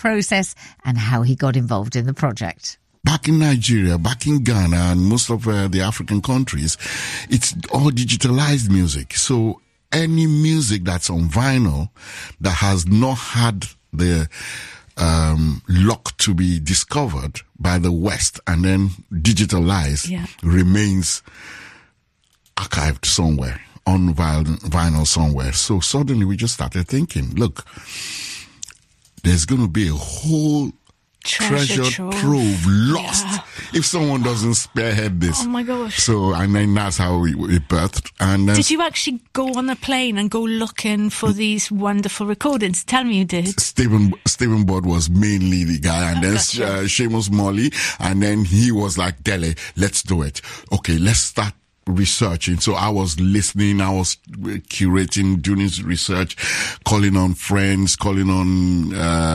process and how he got involved in the project. Back in Nigeria, back in Ghana, and most of the African countries, it's all digitalized music. So any music that's on vinyl that has not had the luck to be discovered by the West and then digitalized remains archived somewhere, on vinyl somewhere. So suddenly we just started thinking, look, there's going to be a whole treasure trove lost if someone doesn't spearhead this. Oh my gosh. So, and then that's how it birthed. And did you actually go on a plane and go looking for these wonderful recordings? Tell me you did. Stephen Budd was mainly the guy, and then Seamus Molly, and then he was like, Dele, let's do it. Okay, let's start researching. So I was listening, I was curating, doing this research, calling on friends, calling on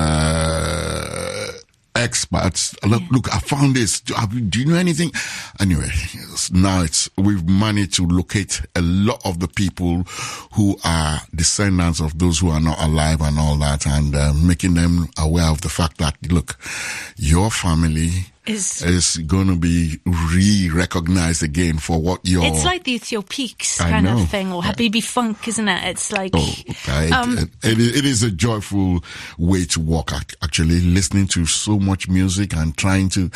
experts. Look, I found this. Do you know anything? Anyway, now we've managed to locate a lot of the people who are descendants of those who are not alive and all that, and making them aware of the fact that, look, your family is going to be re-recognized again for what you're... It's like the Ethiopiques kind of thing, or Habibi Funk, isn't it? It's like... It is a joyful way to walk, actually, listening to so much music and trying to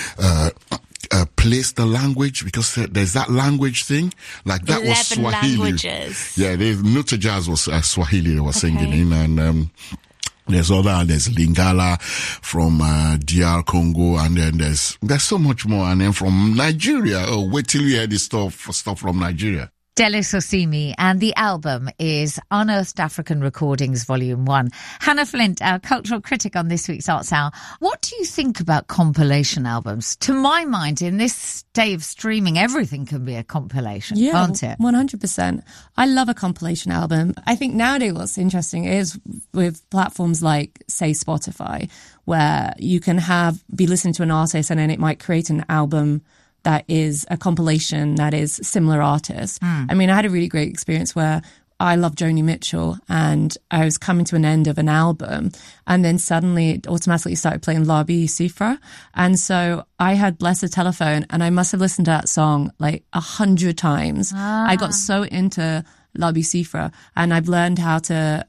place the language, because there's that language thing. Like that was Swahili. Languages. Yeah, Nuta Jazz was Swahili they were singing in, and... there's Lingala from DR Congo, and then there's so much more, and then from Nigeria. Oh, wait till you hear this stuff from Nigeria. Dele Sosimi, and the album is Unearthed African Recordings Volume 1. Hannah Flint, our cultural critic on this week's Arts Hour. What do you think about compilation albums? To my mind, in this day of streaming, everything can be a compilation, can't it? 100%. I love a compilation album. I think nowadays what's interesting is with platforms like, say, Spotify, where you can be listening to an artist and then it might create an album that is a compilation that is similar artists. I mean, I had a really great experience where I love Joni Mitchell and I was coming to an end of an album, and then suddenly it automatically started playing Labi Sifra. And so I had Blessed Telephone, and I must have listened to that song like 100 times. I got so into Labi Sifra, and I've learned how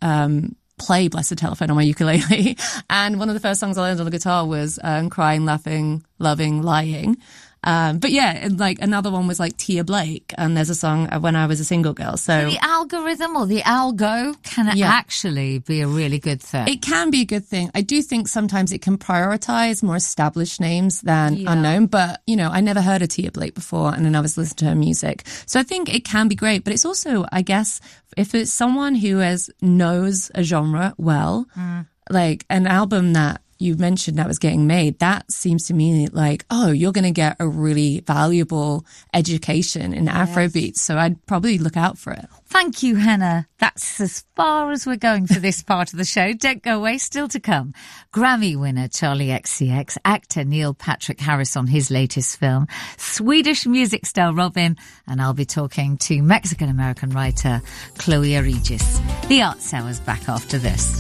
to play Blessed Telephone on my ukulele. And one of the first songs I learned on the guitar was Crying, Laughing, Loving, Lying. But yeah, like another one was like Tia Blake, and there's a song When I Was a Single Girl. So the algorithm or the algo can actually be a really good thing. It can be a good thing. I do think sometimes it can prioritize more established names than unknown, but you know, I never heard of Tia Blake before, and then I was listening to her music. So I think it can be great, but it's also, I guess, if it's someone who knows a genre well, like an album that you mentioned that was getting made, that seems to me like, oh, you're going to get a really valuable education in Afrobeats. So I'd probably look out for it. Thank you, Hannah. That's as far as we're going for this part of the show. Don't go away, still to come. Grammy winner Charlie XCX, actor Neil Patrick Harris on his latest film, Swedish music star Robyn, and I'll be talking to Mexican-American writer Chloe Aregis. The Arts Hour's back after this.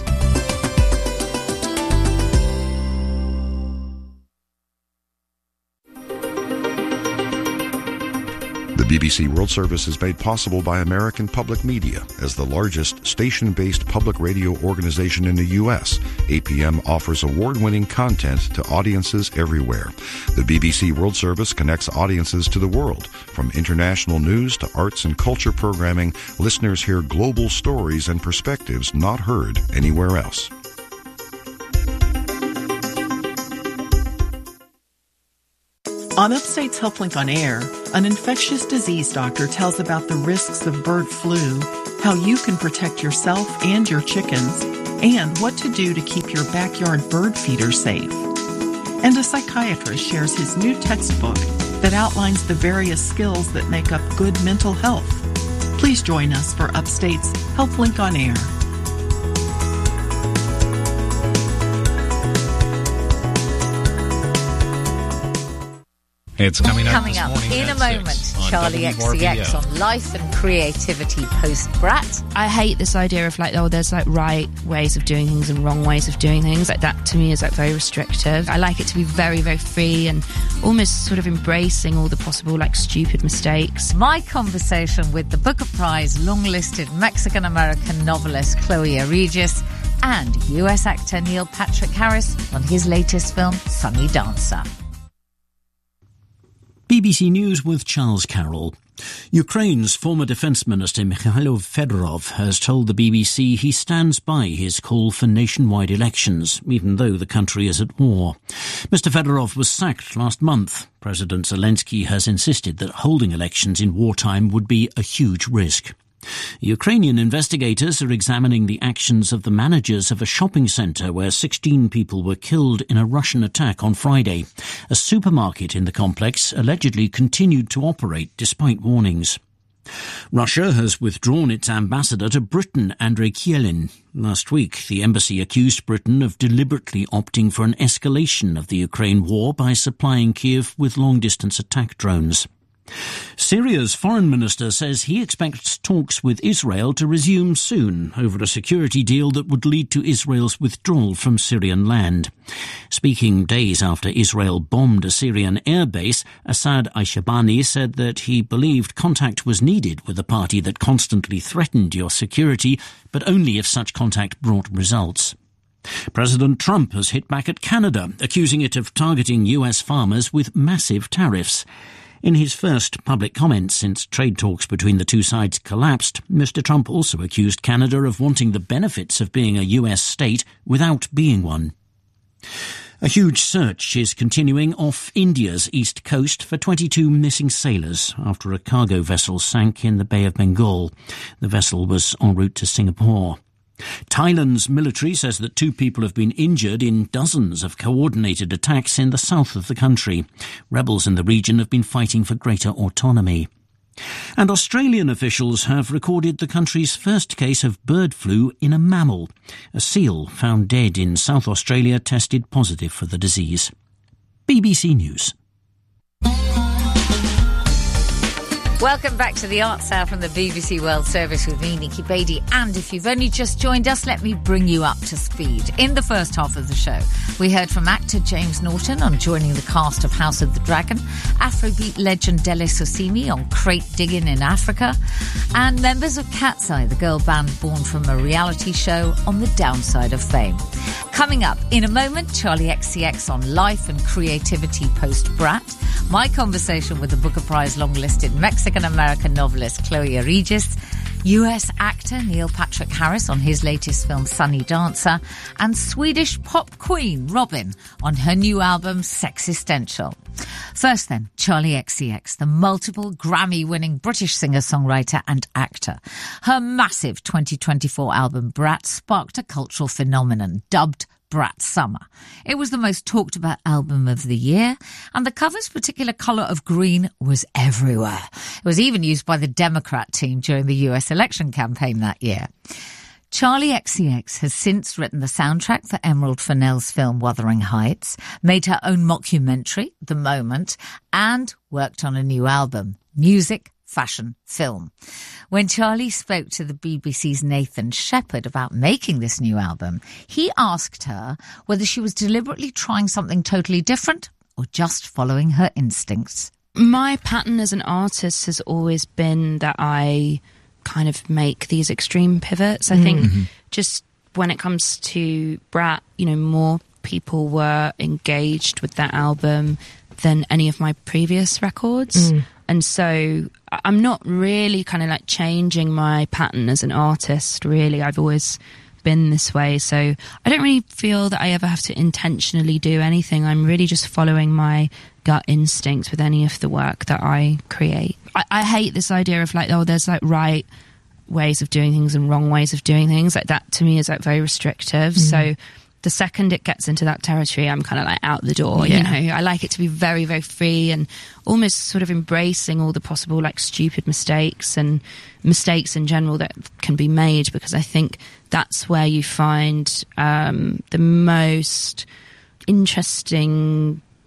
The BBC World Service is made possible by American Public Media. As the largest station-based public radio organization in the U.S., APM offers award-winning content to audiences everywhere. The BBC World Service connects audiences to the world. From international news to arts and culture programming, listeners hear global stories and perspectives not heard anywhere else. On Upstate's HealthLink on Air, an infectious disease doctor tells about the risks of bird flu, how you can protect yourself and your chickens, and what to do to keep your backyard bird feeder safe. And a psychiatrist shares his new textbook that outlines the various skills that make up good mental health. Please join us for Upstate's HealthLink on Air. It's coming up Coming this up morning in a at moment, 6 on Charlie WRBO. XCX on life and creativity post-Brat. I hate this idea of like, oh, there's like right ways of doing things and wrong ways of doing things. Like that to me is like very restrictive. I like it to be very, very free and almost sort of embracing all the possible like stupid mistakes. My conversation with the Booker Prize long-listed Mexican-American novelist Chloe Regis and US actor Neil Patrick Harris on his latest film, Sunny Dancer. BBC News with Charles Carroll. Ukraine's former Defence Minister Mikhailo Fedorov has told the BBC he stands by his call for nationwide elections, even though the country is at war. Mr. Fedorov was sacked last month. President Zelensky has insisted that holding elections in wartime would be a huge risk. Ukrainian investigators are examining the actions of the managers of a shopping centre where 16 people were killed in a Russian attack on Friday. A supermarket in the complex allegedly continued to operate despite warnings. Russia has withdrawn its ambassador to Britain, Andrei Kielin. Last week, the embassy accused Britain of deliberately opting for an escalation of the Ukraine war by supplying Kiev with long-distance attack drones. Syria's foreign minister says he expects talks with Israel to resume soon over a security deal that would lead to Israel's withdrawal from Syrian land. Speaking days after Israel bombed a Syrian airbase, Assad Aishabani said that he believed contact was needed with a party that constantly threatened your security, but only if such contact brought results. President Trump has hit back at Canada, accusing it of targeting US farmers with massive tariffs. In his first public comments since trade talks between the two sides collapsed, Mr. Trump also accused Canada of wanting the benefits of being a US state without being one. A huge search is continuing off India's east coast for 22 missing sailors after a cargo vessel sank in the Bay of Bengal. The vessel was en route to Singapore. Thailand's military says that 2 people have been injured in dozens of coordinated attacks in the south of the country. Rebels in the region have been fighting for greater autonomy. And Australian officials have recorded the country's first case of bird flu in a mammal. A seal found dead in South Australia tested positive for the disease. BBC News. Welcome back to the Arts Hour from the BBC World Service with me, Nikki Beattie. And if you've only just joined us, let me bring you up to speed. In the first half of the show, we heard from actor James Norton on joining the cast of House of the Dragon, Afrobeat legend Dele Sosimi on crate digging in Africa, and members of Cat's Eye, the girl band born from a reality show on the downside of fame. Coming up in a moment, Charlie XCX on life and creativity post-Brat, my conversation with the Booker Prize long-listed Mexican-American novelist Chloe Regis, US actor Neil Patrick Harris on his latest film Sunny Dancer, and Swedish pop queen Robyn on her new album Sexistential. First then, Charlie XCX, the multiple Grammy-winning British singer-songwriter and actor. Her massive 2024 album Brat sparked a cultural phenomenon dubbed Brat Summer. It was the most talked about album of the year, and the cover's particular colour of green was everywhere. It was even used by the Democrat team during the US election campaign that year. Charlie XCX has since written the soundtrack for Emerald Fennell's film Wuthering Heights, made her own mockumentary, The Moment, and worked on a new album, Music, Fashion, Film. When Charlie spoke to the BBC's Nathan Shepherd about making this new album, he asked her whether she was deliberately trying something totally different or just following her instincts. My pattern as an artist has always been that I kind of make these extreme pivots. I think just when it comes to Brat, you know, more people were engaged with that album than any of my previous records. And so I'm not really kind of like changing my pattern as an artist, really. I've always been this way. So I don't really feel that I ever have to intentionally do anything. I'm really just following my gut instinct with any of the work that I create. I hate this idea of like, oh, there's like right ways of doing things and wrong ways of doing things. Like that to me is like very restrictive. So the second it gets into that territory, I'm kind of like out the door, you know. I like it to be very, very free and almost sort of embracing all the possible like stupid mistakes and mistakes in general that can be made, because I think that's where you find the most interesting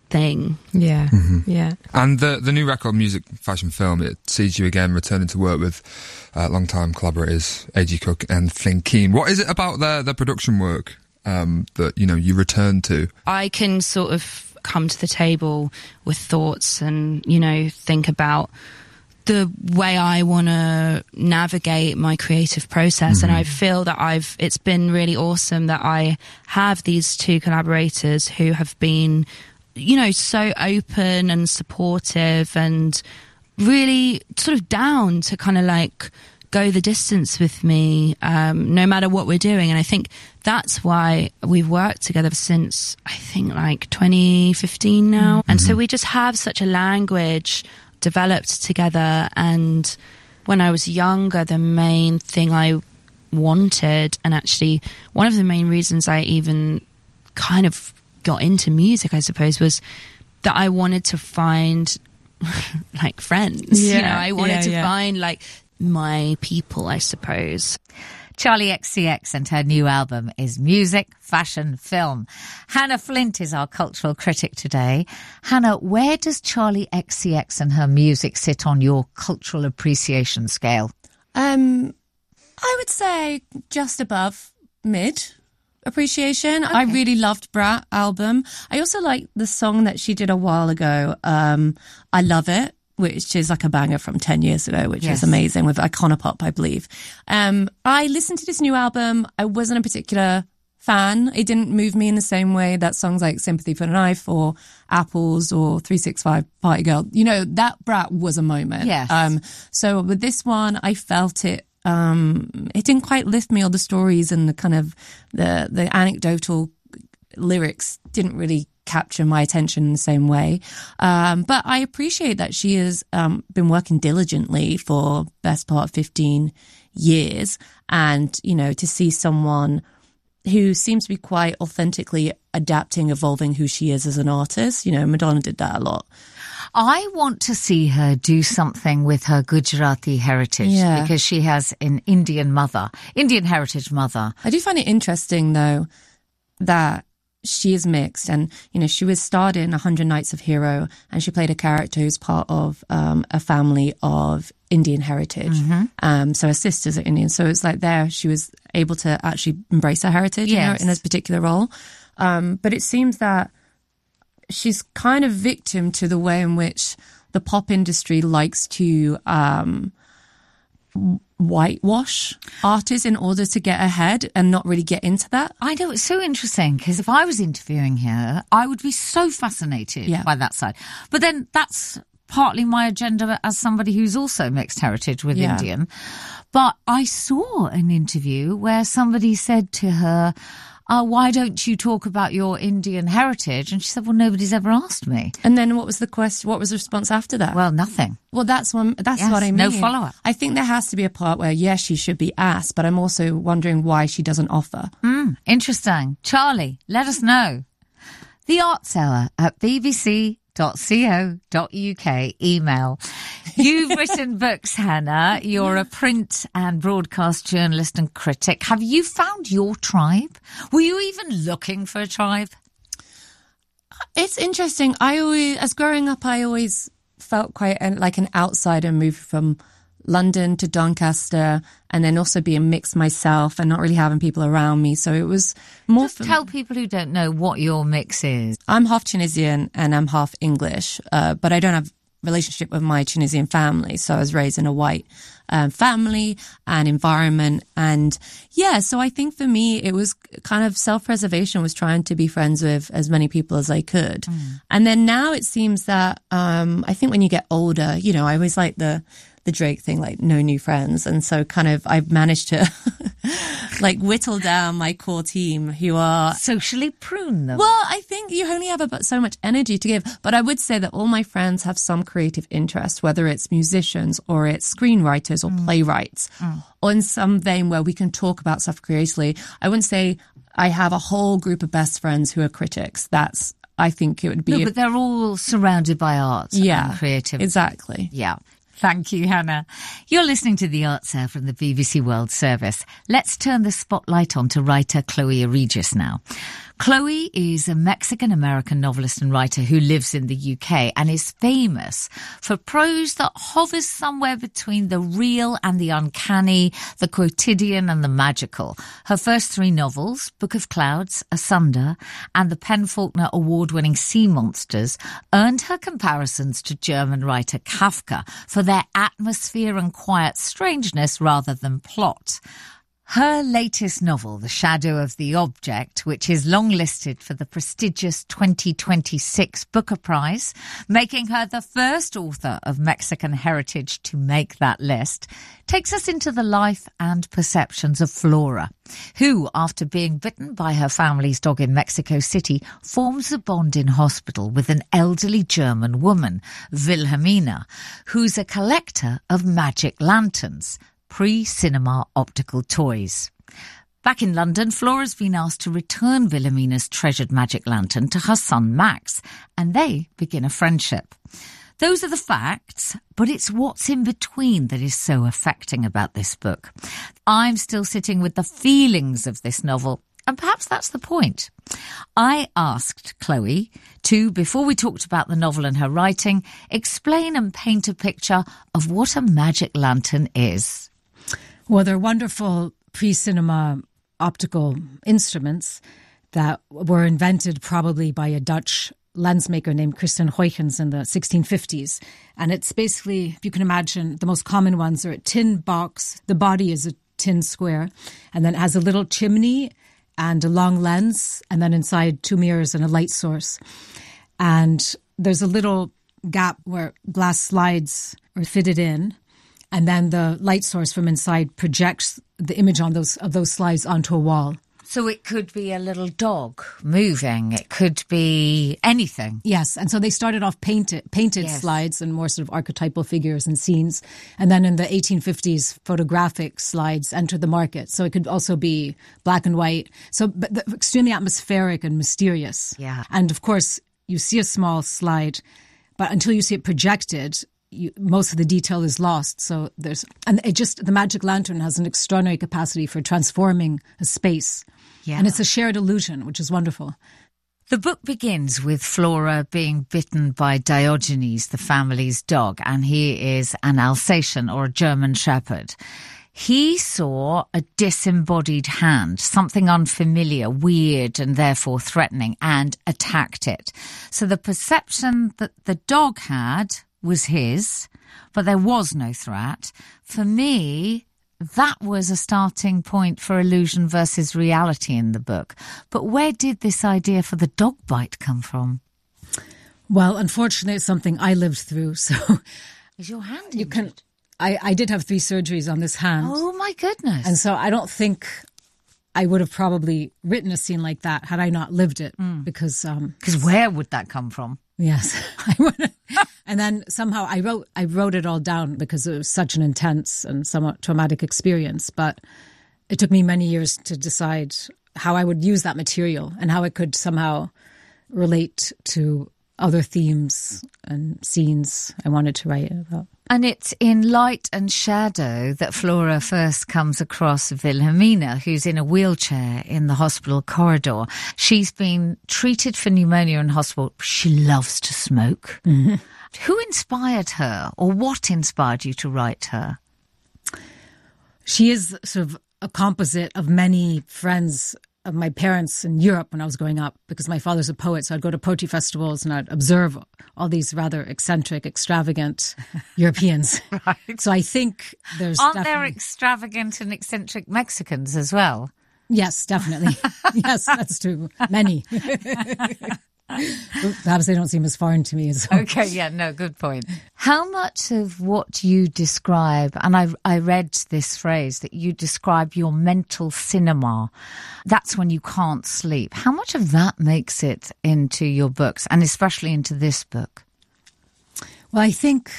thing. Yeah, yeah. And the new record, Music, Fashion, Film, it sees you again returning to work with long-time collaborators A.G. Cook and Flynn Keane. What is it about their production work that, you know, you return to? I can sort of come to the table with thoughts and, you know, think about the way I want to navigate my creative process. And I feel that it's been really awesome that I have these two collaborators who have been, you know, so open and supportive and really sort of down to kind of like go the distance with me, no matter what we're doing. And I think that's why we've worked together since, I think, like 2015 now. And so we just have such a language developed together. And when I was younger, the main thing I wanted, and actually one of the main reasons I even kind of got into music, I suppose, was that I wanted to find like friends. You know, I wanted to find like my people, I suppose. Charli XCX and her new album is Music, Fashion, Film. Hannah Flint is our cultural critic today. Hannah, where does Charli XCX and her music sit on your cultural appreciation scale? I would say just above mid appreciation. Okay. I really loved Brat album. I also like the song that she did a while ago, I Love It, which is like a banger from 10 years ago, which is amazing, with Iconopop, I believe. I listened to this new album. I wasn't a particular fan. It didn't move me in the same way that songs like Sympathy for the Knife or Apples or 365 Party Girl, you know, that Brat was a moment. Yes. So with this one, I felt it didn't quite lift me, or the stories and the kind of the anecdotal lyrics didn't really capture my attention in the same way. But I appreciate that she has been working diligently for best part of 15 years. And, you know, to see someone who seems to be quite authentically adapting, evolving who she is as an artist. You know, Madonna did that a lot. I want to see her do something with her Gujarati heritage because she has an Indian heritage mother. I do find it interesting, though, that she is mixed, and, you know, she was starred in 100 Nights of Hero, and she played a character who's part of a family of Indian heritage. So her sisters are Indian. So it's like there she was able to actually embrace her heritage in this particular role. But it seems that she's kind of victim to the way in which the pop industry likes to whitewash artists in order to get ahead and not really get into that. I know, it's so interesting, because if I was interviewing her, I would be so fascinated by that side. But then that's partly my agenda as somebody who's also mixed heritage with Indian. But I saw an interview where somebody said to her, why don't you talk about your Indian heritage? And she said, well, nobody's ever asked me. And then what was the question? What was the response after that? Well, nothing. Well, that's what I mean. No follow-up. I think there has to be a part where, yes, she should be asked, but I'm also wondering why she doesn't offer. Interesting. Charli, let us know. The Arts Hour at bbc.co.uk. Email. You've written books, Hannah. You're a print and broadcast journalist and critic. Have you found your tribe? Were you even looking for a tribe? It's interesting. As growing up, I always felt quite like an outsider, moved from London to Doncaster, and then also being mixed myself and not really having people around me. So it was more... Just tell people who don't know what your mix is. I'm half Tunisian and I'm half English, but I don't have relationship with my Tunisian family. So I was raised in a white family and environment. And so I think for me, it was kind of self-preservation, was trying to be friends with as many people as I could. And then now it seems that I think when you get older, you know, I always like the Drake thing, like no new friends. And so kind of I've managed to like whittle down my core team who are... Socially prune them. Well, I think you only have about so much energy to give. But I would say that all my friends have some creative interest, whether it's musicians or it's screenwriters or playwrights, or in some vein where we can talk about stuff creatively. I wouldn't say I have a whole group of best friends who are critics. I think it would be... No, but they're all surrounded by art and creativity. Exactly. Yeah. Thank you, Hannah. You're listening to The Arts Hour from the BBC World Service. Let's turn the spotlight on to writer Chloe Regis now. Chloe is a Mexican-American novelist and writer who lives in the UK and is famous for prose that hovers somewhere between the real and the uncanny, the quotidian and the magical. Her first 3 novels, Book of Clouds, Asunder, and the PEN/Faulkner award-winning Sea Monsters, earned her comparisons to German writer Kafka for their atmosphere and quiet strangeness rather than plot. Her latest novel, The Shadow of the Object, which is longlisted for the prestigious 2026 Booker Prize, making her the first author of Mexican heritage to make that list, takes us into the life and perceptions of Flora, who, after being bitten by her family's dog in Mexico City, forms a bond in hospital with an elderly German woman, Wilhelmina, who's a collector of magic lanterns, pre-cinema optical toys. Back in London, Flora's been asked to return Wilhelmina's treasured magic lantern to her son Max, and they begin a friendship. Those are the facts, but it's what's in between that is so affecting about this book. I'm still sitting with the feelings of this novel, and perhaps that's the point. I asked Chloe to, before we talked about the novel and her writing, explain and paint a picture of what a magic lantern is. Well, they're wonderful pre-cinema optical instruments that were invented probably by a Dutch lensmaker named Christian Huygens in the 1650s. And it's basically, if you can imagine, the most common ones are a tin box. The body is a tin square, and then it has a little chimney and a long lens, and then inside 2 mirrors and a light source. And there's a little gap where glass slides are fitted in. And then the light source from inside projects the image on those slides onto a wall. So it could be a little dog moving. It could be anything. Yes. And so they started off painted yes. slides and more sort of archetypal figures and scenes. And then in the 1850s, photographic slides entered the market. So it could also be black and white. So but extremely atmospheric and mysterious. Yeah. And of course, you see a small slide, but until you see it projected, most of the detail is lost. So the magic lantern has an extraordinary capacity for transforming a space. Yeah. And it's a shared illusion, which is wonderful. The book begins with Flora being bitten by Diogenes, the family's dog, and he is an Alsatian or a German shepherd. He saw a disembodied hand, something unfamiliar, weird, and therefore threatening, and attacked it. So the perception that the dog had was his, but there was no threat. For me, that was a starting point for illusion versus reality in the book. But where did this idea for the dog bite come from? Well, unfortunately, it's something I lived through. So, is your hand injured? I did have 3 surgeries on this hand. Oh my goodness! And so I don't think I would have probably written a scene like that had I not lived it, because where would that come from? Yes, I would. And then somehow I wrote it all down because it was such an intense and somewhat traumatic experience. But it took me many years to decide how I would use that material and how it could somehow relate to other themes and scenes I wanted to write about. And it's in Light and Shadow that Flora first comes across Wilhelmina, who's in a wheelchair in the hospital corridor. She's been treated for pneumonia in hospital. She loves to smoke. Mm-hmm. Who inspired her, or what inspired you to write her? She is sort of a composite of many friends of my parents in Europe when I was growing up, because my father's a poet, so I'd go to poetry festivals and I'd observe all these rather eccentric, extravagant Europeans. Right. So I think Aren't there extravagant and eccentric Mexicans as well? Yes, definitely. Yes, that's true. Many. Perhaps they don't seem as foreign to me. So. Okay, yeah, no, good point. How much of what you describe, and I read this phrase, that you describe your mental cinema, that's when you can't sleep. How much of that makes it into your books, and especially into this book? Well, I think,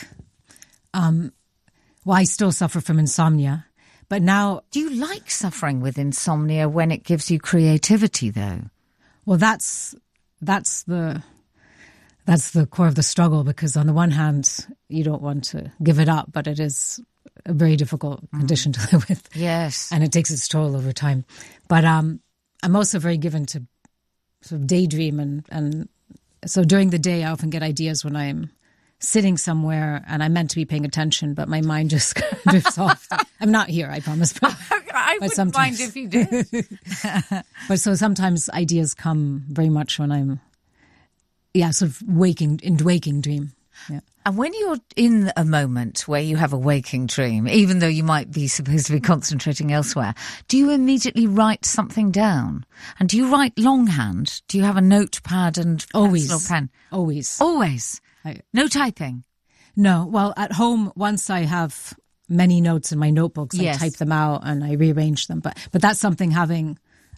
I still suffer from insomnia, but now... Do you like suffering with insomnia when it gives you creativity, though? Well, that's the core of the struggle, because on the one hand, you don't want to give it up, but it is a very difficult condition to live with. Yes. And it takes its toll over time. But I'm also very given to sort of daydream. And so during the day, I often get ideas when I'm sitting somewhere and I'm meant to be paying attention, but my mind just drifts off. I'm not here, I promise. I wouldn't mind if you did. But so sometimes ideas come very much when I'm, sort of waking dream. Yeah. And when you're in a moment where you have a waking dream, even though you might be supposed to be concentrating elsewhere, do you immediately write something down? And do you write longhand? Do you have a notepad and pencil or pen? Always. No typing? No. Well, at home, once I have many notes in my notebooks, I type them out and I rearrange them. But that's something having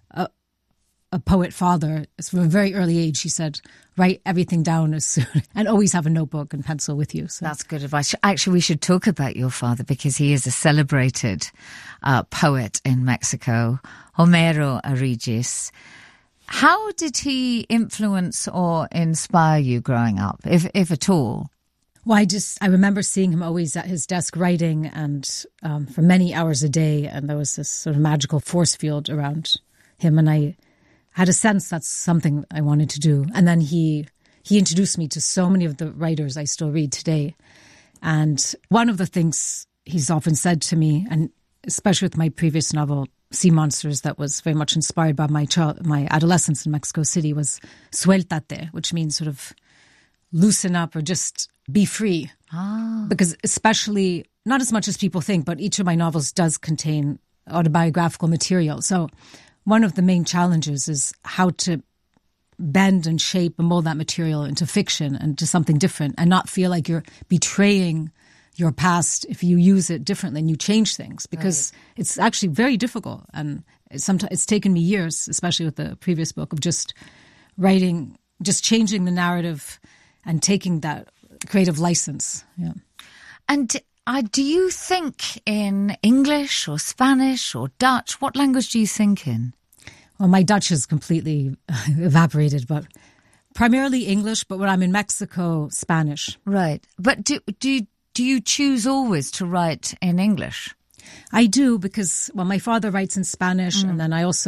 a poet father, from a very early age, he said, write everything down as soon and always have a notebook and pencil with you. So. That's good advice. Actually, we should talk about your father because he is a celebrated poet in Mexico, Homero Aregis. How did he influence or inspire you growing up, if at all? Well, I remember seeing him always at his desk writing and for many hours a day, and there was this sort of magical force field around him, and I had a sense that's something I wanted to do. And then he introduced me to so many of the writers I still read today. And one of the things he's often said to me, and especially with my previous novel, Sea Monsters, that was very much inspired by my adolescence in Mexico City, was suéltate, which means sort of loosen up or just be free. Because especially, not as much as people think, but each of my novels does contain autobiographical material. So one of the main challenges is how to bend and shape and mold that material into fiction and to something different and not feel like you're betraying your past if you use it differently and you change things, because it's actually very difficult. And it's taken me years, especially with the previous book, of just writing, just changing the narrative and taking that creative license. Yeah. And do you think in English or Spanish or Dutch? What language do you think in? Well, my Dutch is completely evaporated, but primarily English. But when I'm in Mexico, Spanish. Right. But do you choose always to write in English? I do, because, well, my father writes in Spanish, and then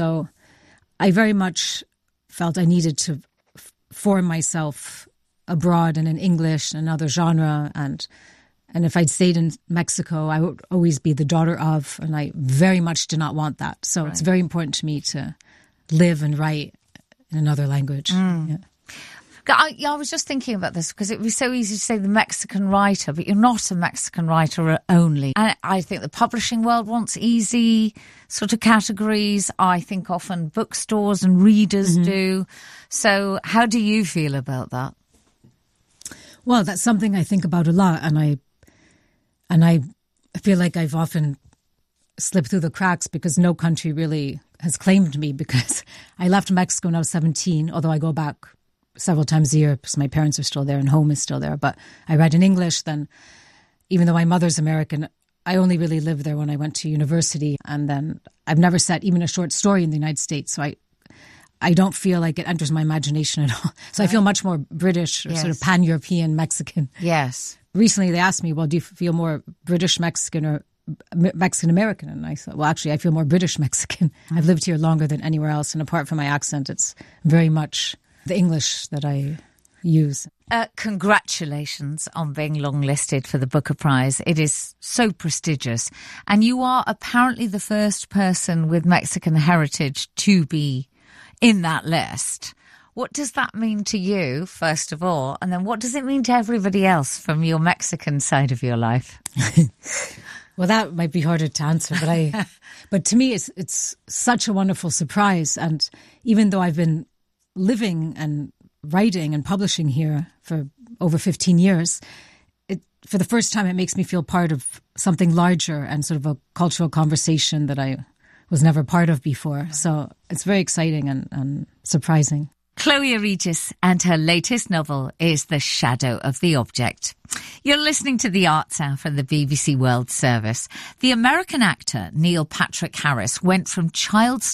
I very much felt I needed to form myself abroad and in English and another genre, and if I'd stayed in Mexico, I would always be the daughter of, and I very much did not want that. So it's very important to me to live and write in another language. Yeah. I was just thinking about this because it was so easy to say the Mexican writer, but you're not a Mexican writer only. And I think the publishing world wants easy sort of categories. I think often bookstores and readers do. So how do you feel about that? Well, that's something I think about a lot, and I feel like I've often slipped through the cracks because no country really has claimed me, because I left Mexico when I was 17, although I go back several times a year because my parents are still there and home is still there. But I write in English. Then, even though my mother's American, I only really lived there when I went to university. And then I've never set even a short story in the United States. So I don't feel like it enters my imagination at all. So I feel much more British or sort of pan-European Mexican. Yes. Recently they asked me, well, do you feel more British Mexican or Mexican American? And I thought, well, actually, I feel more British Mexican. I've lived here longer than anywhere else. And apart from my accent, it's very much the English that I use. Congratulations on being longlisted for the Booker Prize. It is so prestigious. And you are apparently the first person with Mexican heritage to be in that list. What does that mean to you, first of all? And then what does it mean to everybody else from your Mexican side of your life? Well, that might be harder to answer, but to me, it's such a wonderful surprise. And even though I've been living and writing and publishing here for over 15 years, for the first time, it makes me feel part of something larger and sort of a cultural conversation that I was never part of before. So it's very exciting and surprising. Chloe Aregis, and her latest novel is The Shadow of the Object. You're listening to The Arts Hour from the BBC World Service. The American actor Neil Patrick Harris went from child star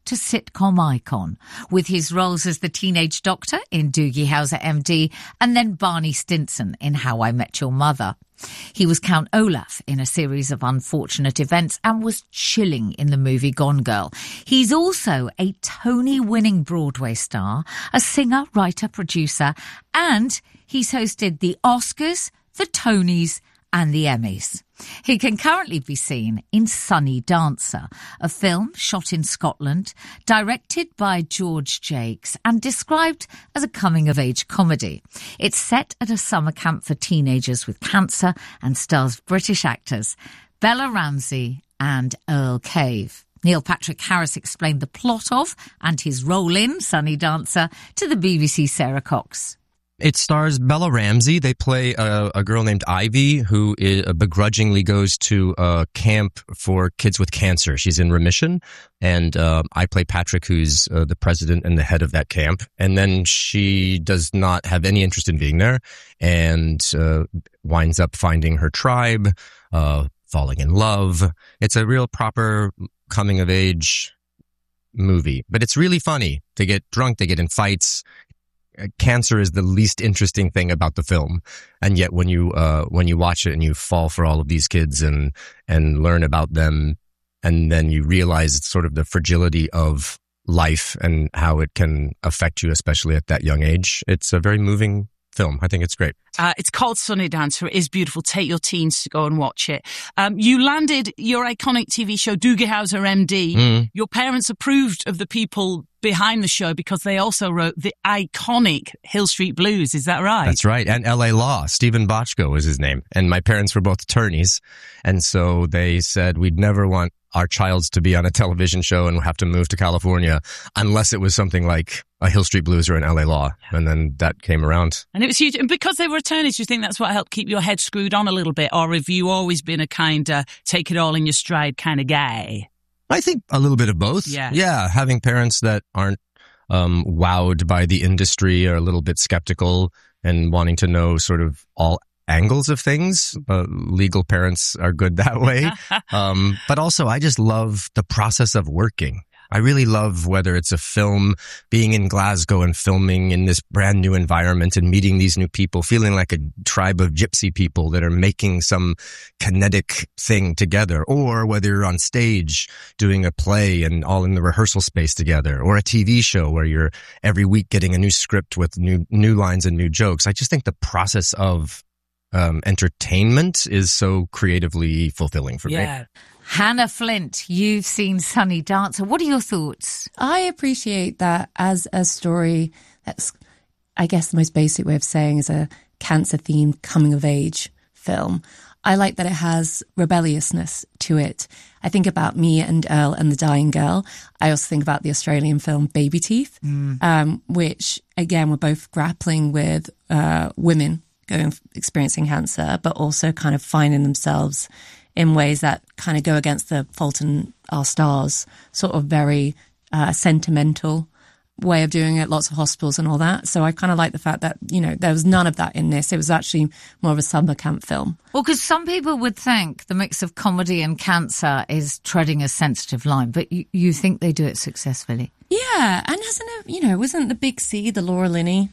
to sitcom icon, with his roles as the teenage doctor in Doogie Howser MD and then Barney Stinson in How I Met Your Mother. He was Count Olaf in a series of unfortunate events and was chilling in the movie Gone Girl. He's also a Tony-winning Broadway star, a singer, writer, producer, and he's hosted the Oscars, the Tonys, and the Emmys. He can currently be seen in Sunny Dancer, a film shot in Scotland, directed by George Jakes and described as a coming-of-age comedy. It's set at a summer camp for teenagers with cancer and stars British actors Bella Ramsey and Earl Cave. Neil Patrick Harris explained the plot of and his role in Sunny Dancer to the BBC's Sarah Cox. It stars Bella Ramsey. They play a girl named Ivy who begrudgingly goes to a camp for kids with cancer. She's in remission. And I play Patrick, who's the president and the head of that camp. And then she does not have any interest in being there and winds up finding her tribe, falling in love. It's a real proper coming-of-age movie. But it's really funny. They get drunk, they get in fights. Cancer is the least interesting thing about the film, and yet when you watch it and you fall for all of these kids and learn about them, and then you realize it's sort of the fragility of life and how it can affect you, especially at that young age. It's a very moving film. I think it's great. It's called Sunny Dancer. It is beautiful. Take your teens to go and watch it. You landed your iconic TV show, Doogie Howser MD. Your parents approved of the people behind the show because they also wrote the iconic Hill Street Blues. Is that right? That's right. And LA Law. Stephen Bochco was his name. And my parents were both attorneys. And so they said we'd never want our childs to be on a television show and have to move to California unless it was something like a Hill Street Blues or an LA Law. And then that came around. And it was huge. And because they were attorneys, do you think that's what helped keep your head screwed on a little bit? Or have you always been a kind of take it all in your stride kind of guy? I think a little bit of both. Yeah. Having parents that aren't wowed by the industry or a little bit skeptical and wanting to know sort of all angles of things. Legal parents are good that way. But also I just love the process of working. I really love whether it's a film, being in Glasgow and filming in this brand new environment and meeting these new people, feeling like a tribe of gypsy people that are making some kinetic thing together, or whether you're on stage doing a play and all in the rehearsal space together, or a TV show where you're every week getting a new script with new lines and new jokes. I just think the process of entertainment is so creatively fulfilling for me. Hannah Flint, you've seen Sunny Dancer. What are your thoughts? I appreciate that as a story that's, I guess the most basic way of saying is a cancer-themed coming-of-age film. I like that it has rebelliousness to it. I think about Me and Earl and the Dying Girl. I also think about the Australian film Baby Teeth, which, again, were both grappling with women experiencing cancer, but also kind of finding themselves in ways that kind of go against the Fault in Our Stars, sort of very sentimental way of doing it, lots of hospitals and all that. So I kind of like the fact that, you know, there was none of that in this. It was actually more of a summer camp film. Well, because some people would think the mix of comedy and cancer is treading a sensitive line, but you think they do it successfully. Yeah, and wasn't the Big C, the Laura Linney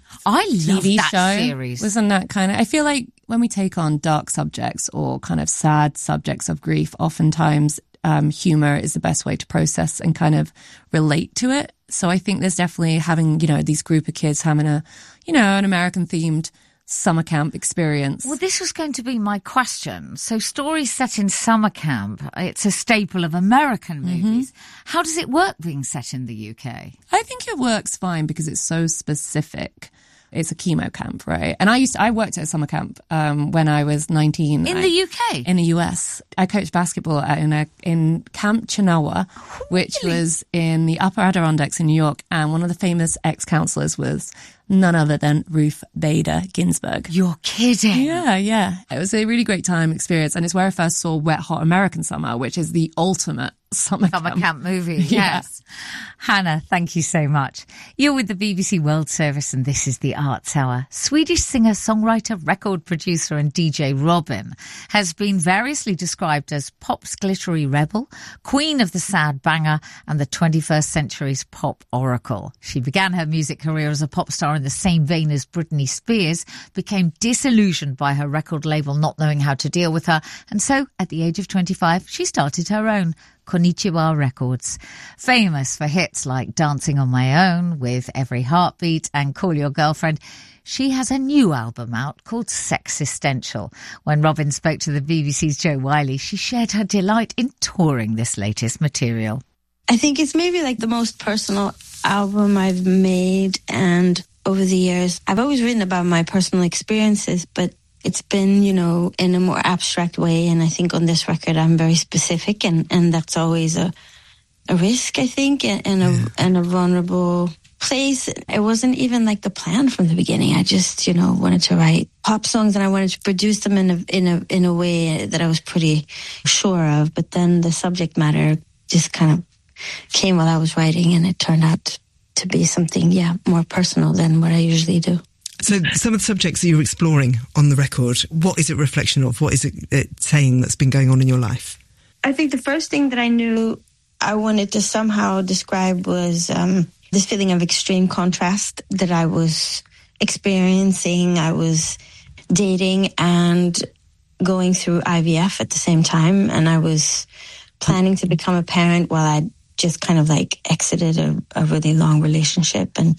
TV show? Series. Wasn't that kind of, I feel like when we take on dark subjects or kind of sad subjects of grief, oftentimes humor is the best way to process and kind of relate to it. So I think there's definitely having, these group of kids having an American themed summer camp experience. Well, this was going to be my question. So stories set in summer camp, it's a staple of American movies. How does it work being set in the UK? I think it works fine because it's so specific. It's a chemo camp, right? And I worked at a summer camp when I was 19. In the UK? In the US. I coached basketball in Camp Chinawa, which was in the Upper Adirondacks in New York. And one of the famous ex-counselors was none other than Ruth Bader Ginsburg. You're kidding. Yeah. It was a really great time experience, and it's where I first saw Wet Hot American Summer, which is the ultimate summer camp movie. Yes. Hannah, thank you so much. You're with the BBC World Service, and this is the Arts Hour. Swedish singer, songwriter, record producer and DJ Robyn has been variously described as pop's glittery rebel, queen of the sad banger, and the 21st century's pop oracle. She began her music career as a pop star in the same vein as Britney Spears, became disillusioned by her record label not knowing how to deal with her, and so at the age of 25 she started her own, Konnichiwa Records. Famous for hits like Dancing on My Own, With Every Heartbeat and Call Your Girlfriend, she has a new album out called Sexistential. When Robyn spoke to the BBC's Jo Whiley, she shared her delight in touring this latest material. I think it's maybe like the most personal album I've made, and over the years I've always written about my personal experiences, but it's been, you know, in a more abstract way. And I think on this record I'm very specific, and that's always a risk, I think, and a vulnerable place. It wasn't even like the plan from the beginning. I just, you know, wanted to write pop songs, and I wanted to produce them in a way that I was pretty sure of. But then the subject matter just kind of came while I was writing, and it turned out to be something, more personal than what I usually do. So some of the subjects that you're exploring on the record, what is it a reflection of? What is it saying that's been going on in your life? I think the first thing that I knew I wanted to somehow describe was this feeling of extreme contrast that I was experiencing. I was dating and going through IVF at the same time, and I was planning to become a parent while I just kind of like exited a really long relationship. And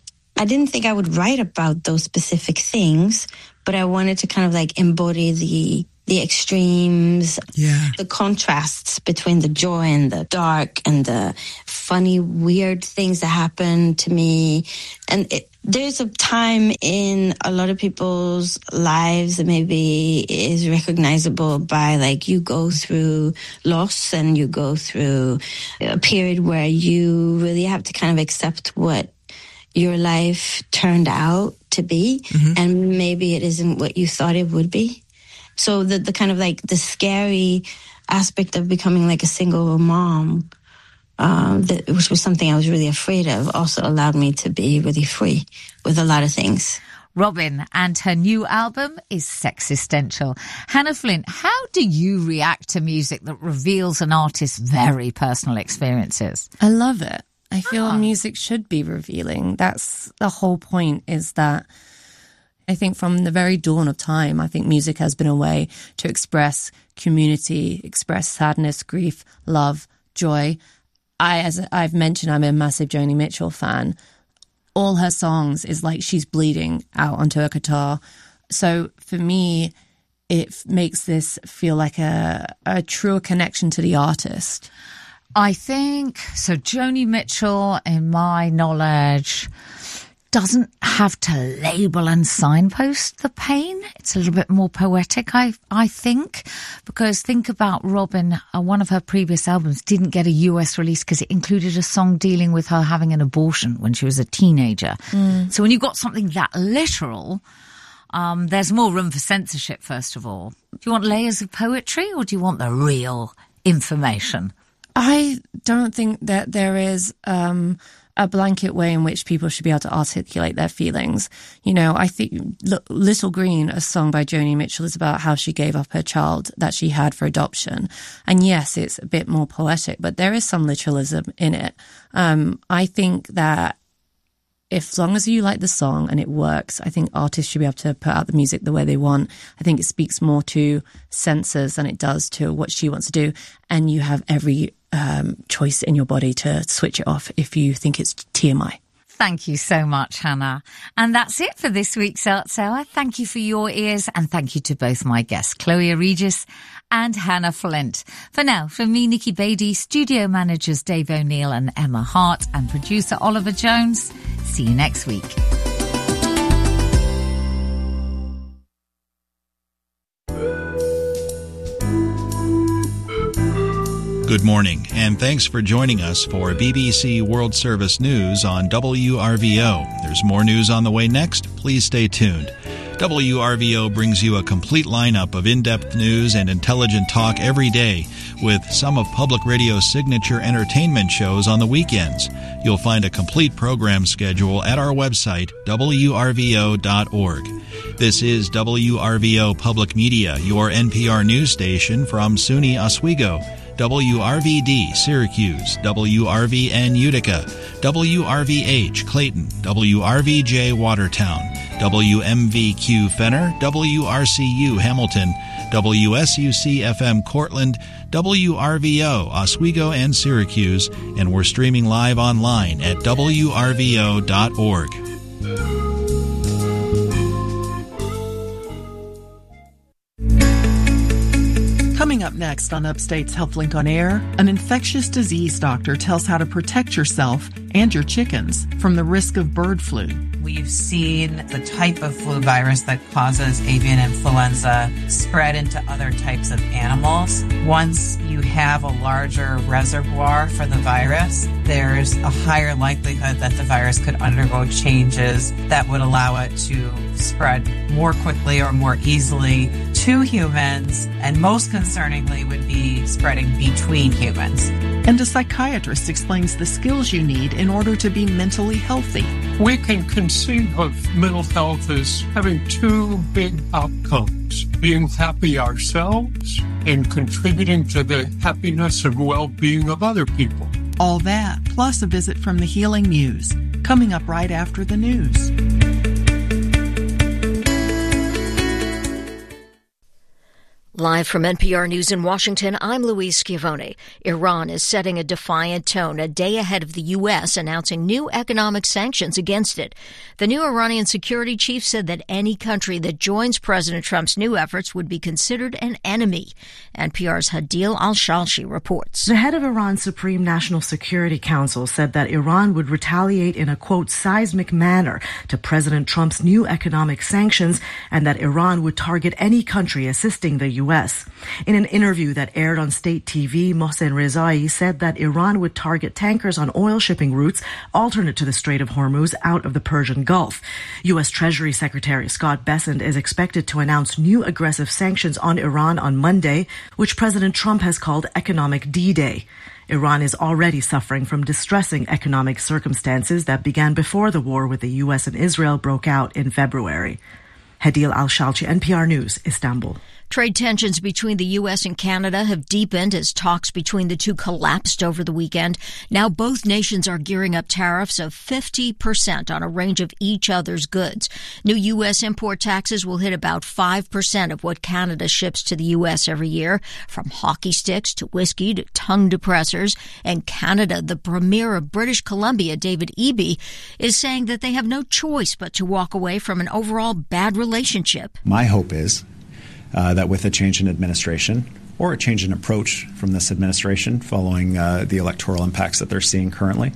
I didn't think I would write about those specific things, but I wanted to kind of like embody the extremes, the contrasts between the joy and the dark and the funny, weird things that happen to me. And there's a time in a lot of people's lives that maybe is recognizable by, like, you go through loss and you go through a period where you really have to kind of accept what your life turned out to be, and maybe it isn't what you thought it would be. So the kind of like the scary aspect of becoming like a single mom, which was something I was really afraid of, also allowed me to be really free with a lot of things. Robyn, and her new album is Sexistential. Hannah Flint, how do you react to music that reveals an artist's very personal experiences? I love it. I feel music should be revealing. That's the whole point, is that I think from the very dawn of time, I think music has been a way to express community, express sadness, grief, love, joy. As I've mentioned, I'm a massive Joni Mitchell fan. All her songs is like she's bleeding out onto a guitar. So for me, it makes this feel like a truer connection to the artist. I think, so Joni Mitchell, in my knowledge, doesn't have to label and signpost the pain. It's a little bit more poetic, I think, because think about Robyn, one of her previous albums didn't get a US release because it included a song dealing with her having an abortion when she was a teenager. So when you've got something that literal, there's more room for censorship, first of all. Do you want layers of poetry, or do you want the real information? I don't think that there is a blanket way in which people should be able to articulate their feelings. You know, I think Little Green, a song by Joni Mitchell, is about how she gave up her child that she had for adoption. And yes, it's a bit more poetic, but there is some literalism in it. I think that as long as you like the song and it works, I think artists should be able to put out the music the way they want. I think it speaks more to censors than it does to what she wants to do. And you have every choice in your body to switch it off if you think it's TMI. Thank you so much, Hannah. And that's it for this week's Arts Hour. Thank you for your ears, and thank you to both my guests, Chloe Regis and Hannah Flint. For now, from me, Nikki Beattie, studio managers Dave O'Neill and Emma Hart, and producer Oliver Jones. See you next week. Good morning, and thanks for joining us for BBC World Service News on WRVO. There's more news on the way next. Please stay tuned. WRVO brings you a complete lineup of in-depth news and intelligent talk every day, with some of public radio's signature entertainment shows on the weekends. You'll find a complete program schedule at our website, wrvo.org. This is WRVO Public Media, your NPR news station from SUNY Oswego, WRVD Syracuse, WRVN Utica, WRVH Clayton, WRVJ Watertown, WMVQ Fenner, WRCU Hamilton, WSUC-FM Cortland, WRVO Oswego and Syracuse, and we're streaming live online at wrvo.org. Coming up next on Upstate's HealthLink on Air, an infectious disease doctor tells how to protect yourself and your chickens from the risk of bird flu. We've seen the type of flu virus that causes avian influenza spread into other types of animals. Once you have a larger reservoir for the virus, there's a higher likelihood that the virus could undergo changes that would allow it to spread more quickly or more easily to humans, and most concerningly would be spreading between humans. And a psychiatrist explains the skills you need in order to be mentally healthy. We can conceive of mental health as having two big outcomes: being happy ourselves and contributing to the happiness and well-being of other people. All that, plus a visit from the Healing Muse, coming up right after the news. Live from NPR News in Washington, I'm Louise Schiavone. Iran is setting a defiant tone a day ahead of the U.S. announcing new economic sanctions against it. The new Iranian security chief said that any country that joins President Trump's new efforts would be considered an enemy. NPR's Hadil Al-Shalshi reports. The head of Iran's Supreme National Security Council said that Iran would retaliate in a, quote, seismic manner to President Trump's new economic sanctions, and that Iran would target any country assisting the U.S. In an interview that aired on state TV, Mohsen Rezai said that Iran would target tankers on oil shipping routes alternate to the Strait of Hormuz out of the Persian Gulf. U.S. Treasury Secretary Scott Bessent is expected to announce new aggressive sanctions on Iran on Monday, which President Trump has called Economic D-Day. Iran is already suffering from distressing economic circumstances that began before the war with the U.S. and Israel broke out in February. Hadil Al-Shalchi, NPR News, Istanbul. Trade tensions between the U.S. and Canada have deepened as talks between the two collapsed over the weekend. Now both nations are gearing up tariffs of 50% on a range of each other's goods. New U.S. import taxes will hit about 5% of what Canada ships to the U.S. every year, from hockey sticks to whiskey to tongue depressors. And Canada, the premier of British Columbia, David Eby, is saying that they have no choice but to walk away from an overall bad relationship. My hope is that with a change in administration or a change in approach from this administration following the electoral impacts that they're seeing currently,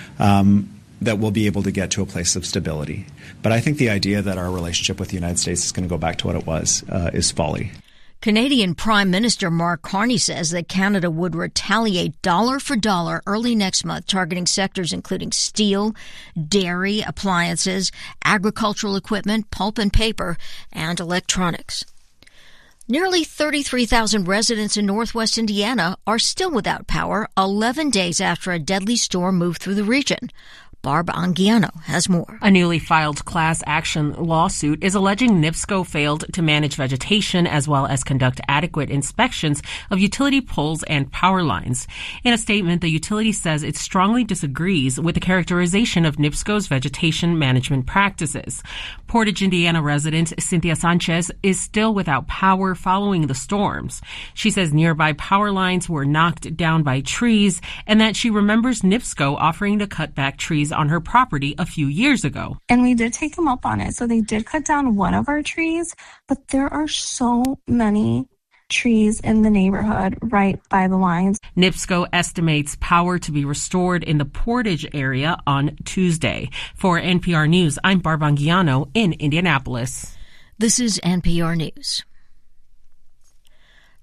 that we'll be able to get to a place of stability. But I think the idea that our relationship with the United States is going to go back to what it was is folly. Canadian Prime Minister Mark Carney says that Canada would retaliate dollar for dollar early next month, targeting sectors including steel, dairy, appliances, agricultural equipment, pulp and paper, and electronics. Nearly 33,000 residents in northwest Indiana are still without power 11 days after a deadly storm moved through the region. Barb Anguiano has more. A newly filed class action lawsuit is alleging NIPSCO failed to manage vegetation as well as conduct adequate inspections of utility poles and power lines. In a statement, the utility says it strongly disagrees with the characterization of NIPSCO's vegetation management practices. Portage, Indiana resident Cynthia Sanchez is still without power following the storms. She says nearby power lines were knocked down by trees and that she remembers NIPSCO offering to cut back trees on her property a few years ago. And we did take them up on it. So they did cut down one of our trees, but there are so many trees in the neighborhood right by the lines. NIPSCO estimates power to be restored in the Portage area on Tuesday. For NPR News, I'm Barb Anguiano in Indianapolis. This is NPR News.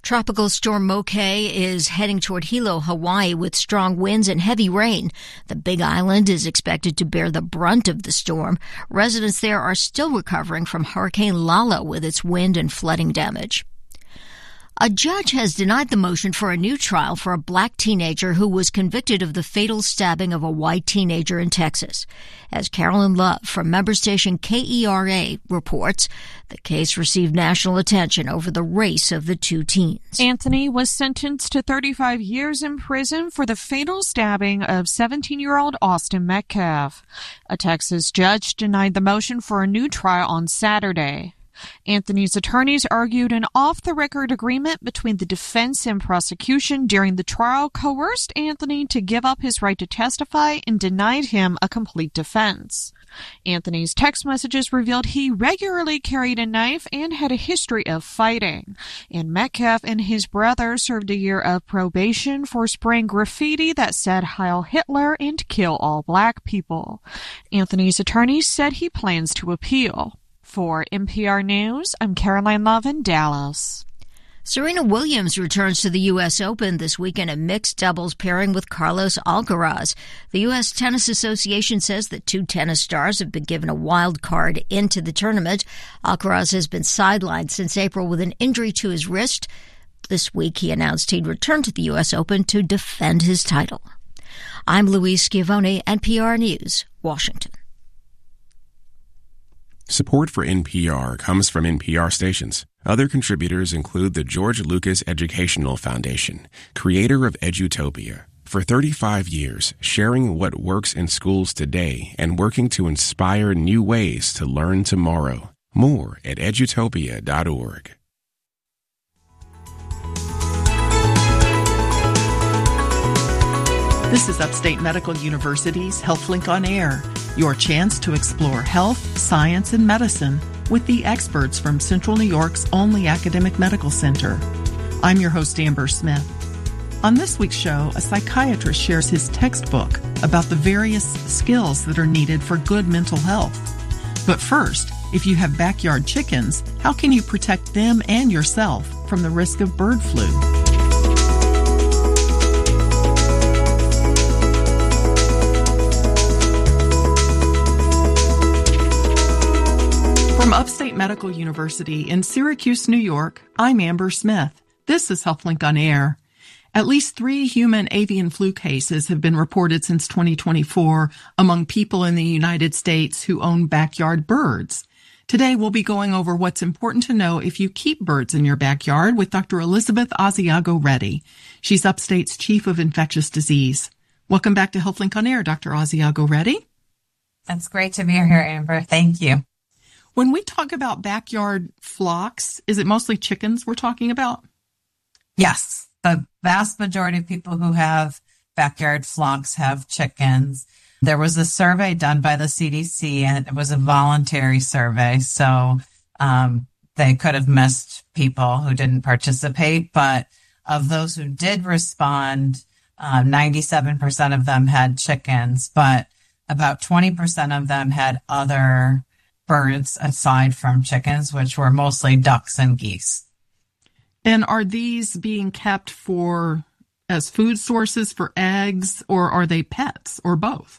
Tropical storm Mokai is heading toward Hilo, Hawaii with strong winds and heavy rain. The Big Island is expected to bear the brunt of the storm. Residents there are still recovering from Hurricane Lala with its wind and flooding damage. A judge has denied the motion for a new trial for a black teenager who was convicted of the fatal stabbing of a white teenager in Texas. As Carolyn Love from member station KERA reports, the case received national attention over the race of the two teens. Anthony was sentenced to 35 years in prison for the fatal stabbing of 17-year-old Austin Metcalf. A Texas judge denied the motion for a new trial on Saturday. Anthony's attorneys argued an off-the-record agreement between the defense and prosecution during the trial coerced Anthony to give up his right to testify and denied him a complete defense. Anthony's text messages revealed he regularly carried a knife and had a history of fighting. And Metcalf and his brother served a year of probation for spraying graffiti that said Heil Hitler and kill all black people. Anthony's attorneys said he plans to appeal. For NPR News, I'm Caroline Love in Dallas. Serena Williams returns to the U.S. Open this week in a mixed doubles pairing with Carlos Alcaraz. The U.S. Tennis Association says that two tennis stars have been given a wild card into the tournament. Alcaraz has been sidelined since April with an injury to his wrist. This week he announced he'd return to the U.S. Open to defend his title. I'm Louise Schiavone, NPR News, Washington. Support for NPR comes from NPR stations. Other contributors include the George Lucas Educational Foundation, creator of Edutopia. For 35 years, sharing what works in schools today and working to inspire new ways to learn tomorrow. More at edutopia.org. This is Upstate Medical University's HealthLink on Air, your chance to explore health, science, and medicine with the experts from Central New York's only academic medical center. I'm your host, Amber Smith. On this week's show, a psychiatrist shares his textbook about the various skills that are needed for good mental health. But first, if you have backyard chickens, how can you protect them and yourself from the risk of bird flu? From Upstate Medical University in Syracuse, New York, I'm Amber Smith. This is HealthLink on Air. At least 3 human avian flu cases have been reported since 2024 among people in the United States who own backyard birds. Today, we'll be going over what's important to know if you keep birds in your backyard with Dr. Elizabeth Asiago-Reddy. She's Upstate's Chief of Infectious Disease. Welcome back to HealthLink on Air, Dr. Asiago-Reddy. It's great to be here, Amber. Thank you. When we talk about backyard flocks, is it mostly chickens we're talking about? Yes. The vast majority of people who have backyard flocks have chickens. There was a survey done by the CDC, and it was a voluntary survey. So they could have missed people who didn't participate. But of those who did respond, 97% of them had chickens, but about 20% of them had other birds aside from chickens, which were mostly ducks and geese. And are these being kept as food sources for eggs, or are they pets, or both?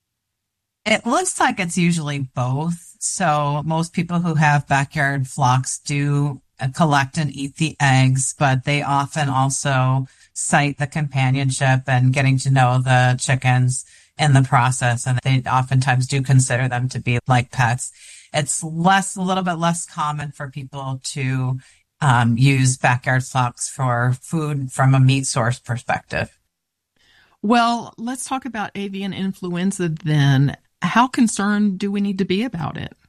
It looks like it's usually both. So most people who have backyard flocks do collect and eat the eggs, but they often also cite the companionship and getting to know the chickens in the process, and they oftentimes do consider them to be like pets. It's a little bit less common for people to use backyard flocks for food from a meat source perspective. Well, let's talk about avian influenza then. How concerned do we need to be about it?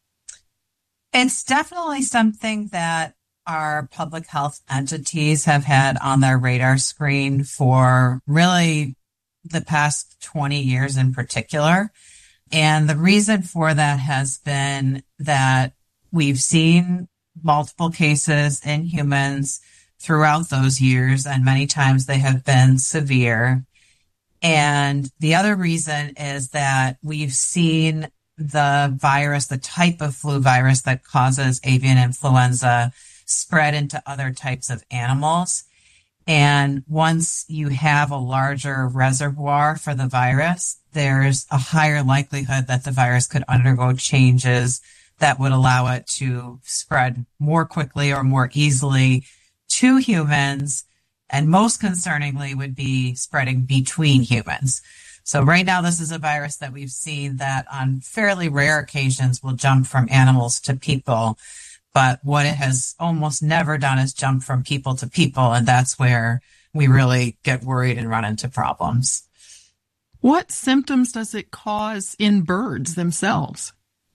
It's definitely something that our public health entities have had on their radar screen for really the past 20 years in particular. And the reason for that has been that we've seen multiple cases in humans throughout those years, and many times they have been severe. And the other reason is that we've seen the virus, the type of flu virus that causes avian influenza, spread into other types of animals. And once you have a larger reservoir for the virus, there's a higher likelihood that the virus could undergo changes that would allow it to spread more quickly or more easily to humans. And most concerningly would be spreading between humans. So right now, this is a virus that we've seen that on fairly rare occasions will jump from animals to people. But what it has almost never done is jump from people to people. And that's where we really get worried and run into problems. What symptoms does it cause in birds themselves?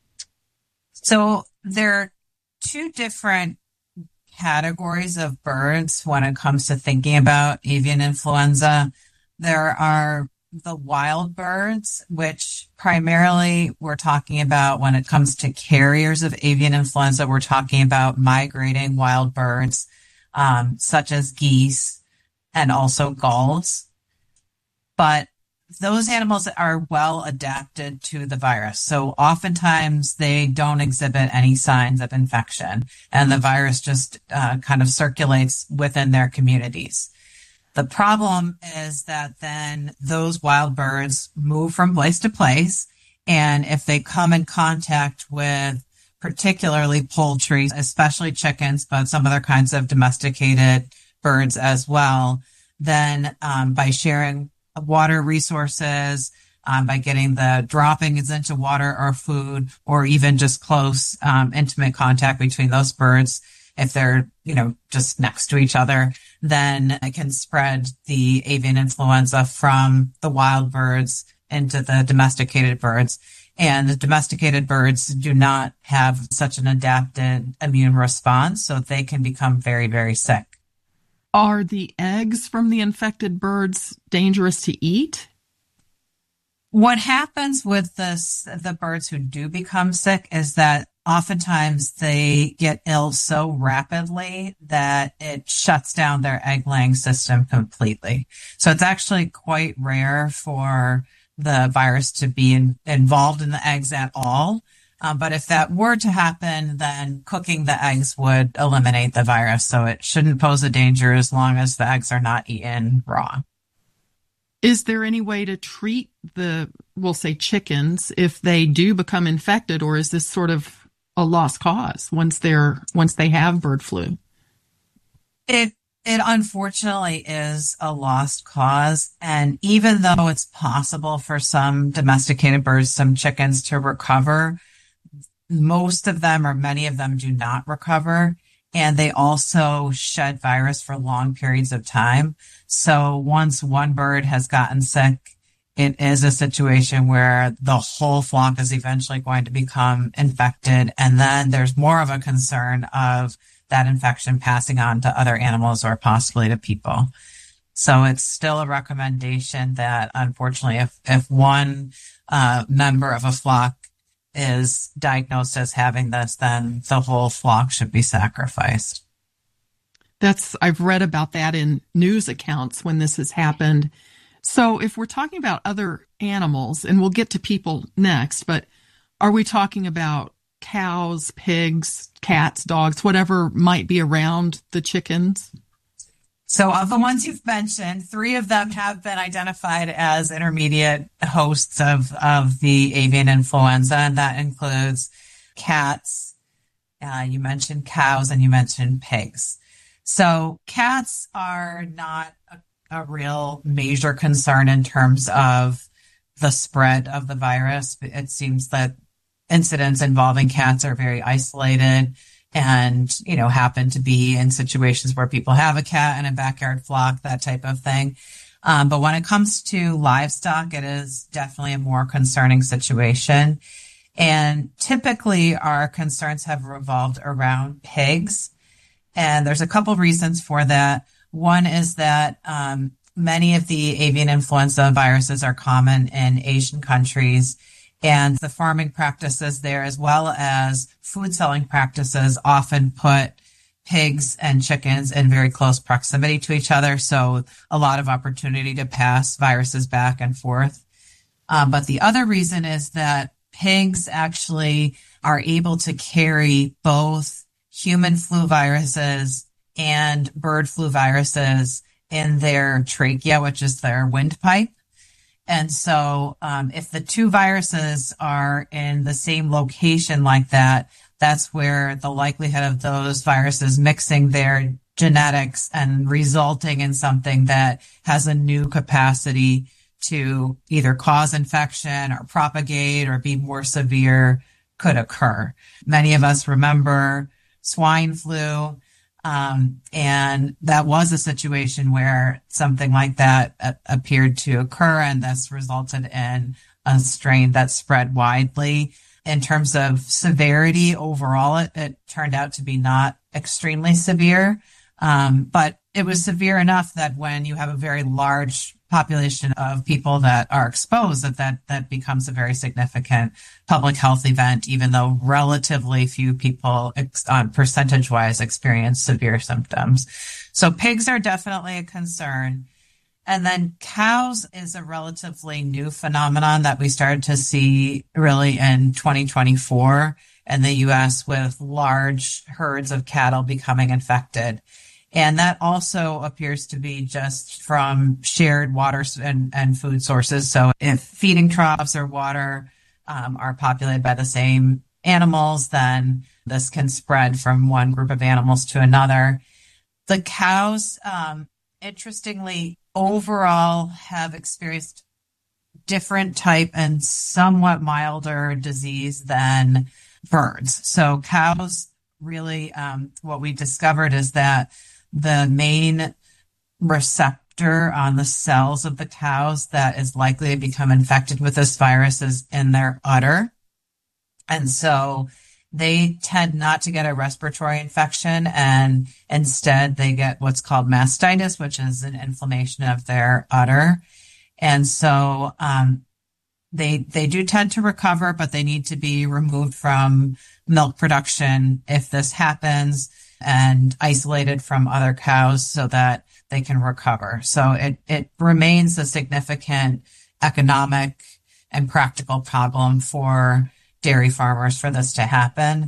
So there are two different categories of birds when it comes to thinking about avian influenza. There are the wild birds, which primarily we're talking about when it comes to carriers of avian influenza. We're talking about migrating wild birds, such as geese and also gulls. But those animals are well adapted to the virus. So oftentimes they don't exhibit any signs of infection, and the virus just kind of circulates within their communities. The problem is that then those wild birds move from place to place, and if they come in contact with particularly poultry, especially chickens, but some other kinds of domesticated birds as well, then by sharing water resources, by getting the droppings into water or food, or even just close intimate contact between those birds, if they're, just next to each other, then it can spread the avian influenza from the wild birds into the domesticated birds. And the domesticated birds do not have such an adapted immune response, so they can become very, very sick. Are the eggs from the infected birds dangerous to eat? What happens with the birds who do become sick is that oftentimes they get ill so rapidly that it shuts down their egg-laying system completely. So it's actually quite rare for the virus to be involved in the eggs at all. But if that were to happen, then cooking the eggs would eliminate the virus. So it shouldn't pose a danger as long as the eggs are not eaten raw. Is there any way to treat we'll say chickens, if they do become infected, or is this sort of a lost cause once they have bird flu? It unfortunately is a lost cause. And even though it's possible for some domesticated birds, some chickens to recover, most of them or many of them do not recover. And they also shed virus for long periods of time. So once one bird has gotten sick, it is a situation where the whole flock is eventually going to become infected. And then there's more of a concern of that infection passing on to other animals or possibly to people. So it's still a recommendation that, unfortunately, if one member of a flock is diagnosed as having this, then the whole flock should be sacrificed. I've read about that in news accounts when this has happened. So if we're talking about other animals, and we'll get to people next, but are we talking about cows, pigs, cats, dogs, whatever might be around the chickens? So of the ones you've mentioned, 3 of them have been identified as intermediate hosts of the avian influenza, and that includes cats, you mentioned cows, and you mentioned pigs. So cats are not a real major concern in terms of the spread of the virus. It seems that incidents involving cats are very isolated and, happen to be in situations where people have a cat in a backyard flock, that type of thing. But when it comes to livestock, it is definitely a more concerning situation. And typically our concerns have revolved around pigs. And there's a couple reasons for that. One is that many of the avian influenza viruses are common in Asian countries, and the farming practices there, as well as food selling practices, often put pigs and chickens in very close proximity to each other. So a lot of opportunity to pass viruses back and forth. But the other reason is that pigs actually are able to carry both human flu viruses and bird flu viruses in their trachea, which is their windpipe. And so if the two viruses are in the same location like that, that's where the likelihood of those viruses mixing their genetics and resulting in something that has a new capacity to either cause infection or propagate or be more severe could occur. Many of us remember swine flu. And that was a situation where something like that appeared to occur, and this resulted in a strain that spread widely. In terms of severity overall, it turned out to be not extremely severe. But it was severe enough that when you have a very large population of people that are exposed, that becomes a very significant public health event, even though relatively few people percentage-wise experience severe symptoms. So pigs are definitely a concern. And then cows is a relatively new phenomenon that we started to see really in 2024 in the U.S. with large herds of cattle becoming infected. And that also appears to be just from shared water and food sources. So if feeding troughs or water are populated by the same animals, then this can spread from one group of animals to another. The cows, interestingly, overall have experienced different type and somewhat milder disease than birds. So cows really, what we discovered is that the main receptor on the cells of the cows that is likely to become infected with this virus is in their udder. And so they tend not to get a respiratory infection, and instead they get what's called mastitis, which is an inflammation of their udder. And so they do tend to recover, but they need to be removed from milk production if this happens, and isolated from other cows so that they can recover. So it remains a significant economic and practical problem for dairy farmers for this to happen.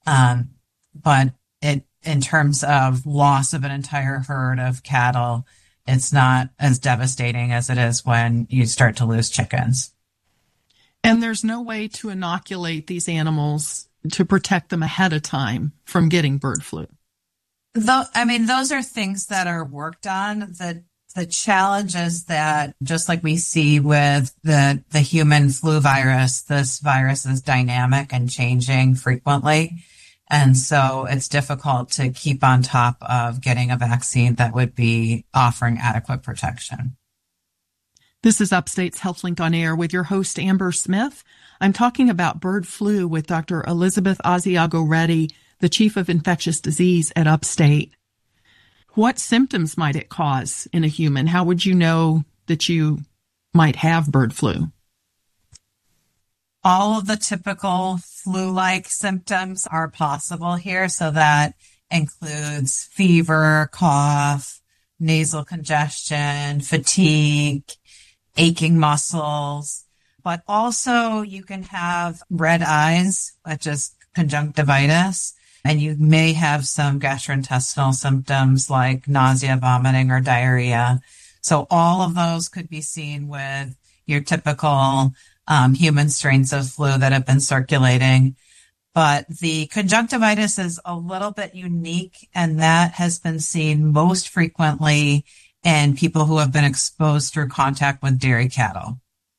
But in terms of loss of an entire herd of cattle, it's not as devastating as it is when you start to lose chickens. And there's no way to inoculate these animals to protect them ahead of time from getting bird flu. Those are things that are worked on. The challenge is that just like we see with the human flu virus, this virus is dynamic and changing frequently. And so it's difficult to keep on top of getting a vaccine that would be offering adequate protection. This is Upstate's HealthLink on Air with your host, Amber Smith. I'm talking about bird flu with Dr. Elizabeth Asiago-Reddy, the Chief of Infectious Disease at Upstate. What symptoms might it cause in a human? How would you know that you might have bird flu? All of the typical flu-like symptoms are possible here. So that includes fever, cough, nasal congestion, fatigue, aching muscles, but also you can have red eyes, which is conjunctivitis. And you may have some gastrointestinal symptoms like nausea, vomiting, or diarrhea. So all of those could be seen with your typical human strains of flu that have been circulating. But the conjunctivitis is a little bit unique, and that has been seen most frequently in people who have been exposed through contact with dairy cattle.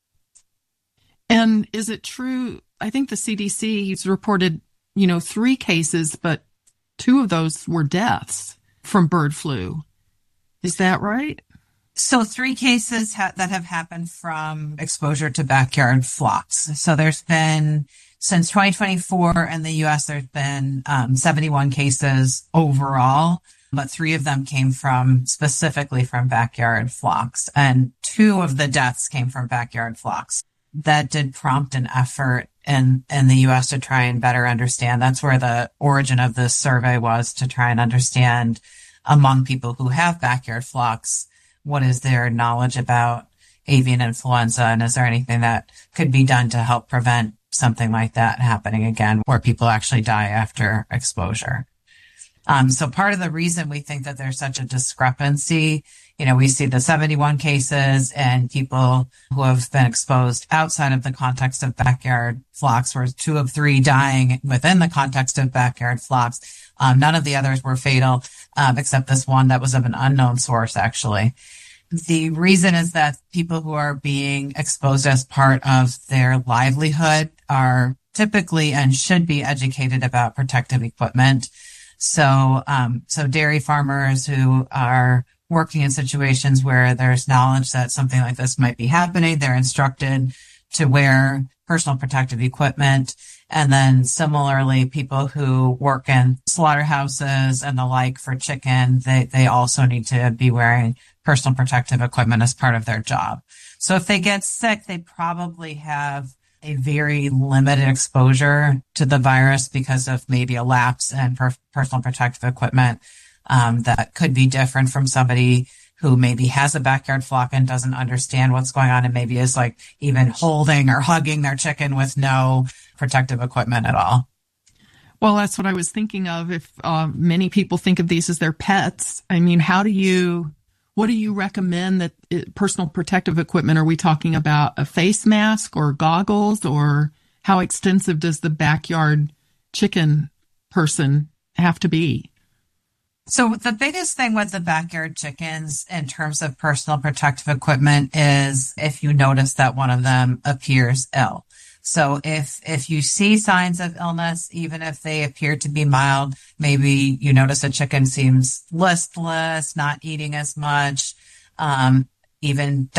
And is it true? I think the CDC has reported 3 cases, but 2 of those were deaths from bird flu. Is that right? So 3 cases that have happened from exposure to backyard flocks. So there's been, since 2024 in the U.S., there's been 71 cases overall, but 3 of them came specifically from backyard flocks. And 2 of the deaths came from backyard flocks. That did prompt an effort in the U.S. to try and better understand. That's where the origin of this survey was, to try and understand among people who have backyard flocks, what is their knowledge about avian influenza, and is there anything that could be done to help prevent something like that happening again, where people actually die after exposure. So part of the reason we think that there's such a discrepancy, we see the 71 cases and people who have been exposed outside of the context of backyard flocks, whereas 2 of 3 dying within the context of backyard flocks. None of the others were fatal, except this one that was of an unknown source, actually. The reason is that people who are being exposed as part of their livelihood are typically and should be educated about protective equipment. So dairy farmers who are working in situations where there's knowledge that something like this might be happening, they're instructed to wear personal protective equipment. And then similarly, people who work in slaughterhouses and the like for chicken, they also need to be wearing personal protective equipment as part of their job. So if they get sick, they probably have a very limited exposure to the virus because of maybe a lapse in personal protective equipment that could be different from somebody who maybe has a backyard flock and doesn't understand what's going on and maybe is like even holding or hugging their chicken with no protective equipment at all. Well, that's what I was thinking of. If many people think of these as their pets, I mean, what do you recommend that personal protective equipment? Are we talking about a face mask or goggles, or how extensive does the backyard chicken person have to be? So the biggest thing with the backyard chickens in terms of personal protective equipment is if you notice that one of them appears ill. So if you see signs of illness, even if they appear to be mild, maybe you notice a chicken seems listless, not eating as much, even